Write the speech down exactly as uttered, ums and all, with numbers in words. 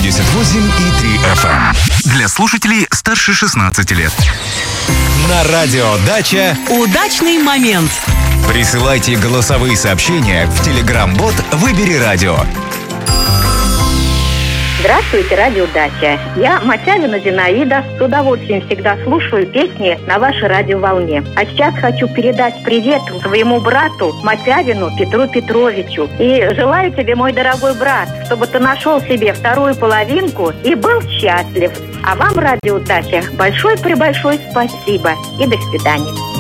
семьдесят восемь и три эф эм. Для слушателей старше шестнадцати лет. На радио «Дача» удачный момент. Присылайте голосовые сообщения в Telegram-бот «Выбери радио». Здравствуйте, радио «Дача». Я Матявина Зинаида. С удовольствием всегда слушаю песни на вашей радиоволне. А сейчас хочу передать привет своему брату Матявину Петру Петровичу. И желаю тебе, мой дорогой брат, чтобы ты нашел себе вторую половинку и был счастлив. А вам, радио «Дача», большое-пребольшое спасибо и до свидания.